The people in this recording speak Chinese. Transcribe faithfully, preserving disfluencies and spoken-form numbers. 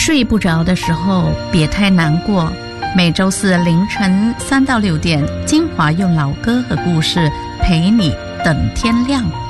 睡不着的时候别太难过，每周四凌晨三到六点，精华用老歌和故事陪你等天亮。